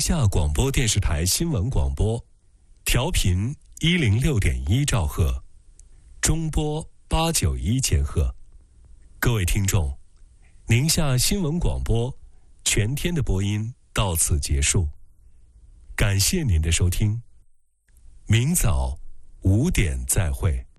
夏广播电视台新闻广播，调频106.1兆赫，中波891千赫。各位听众，宁夏新闻广播全天的播音到此结束，感谢您的收听，明早5点再会。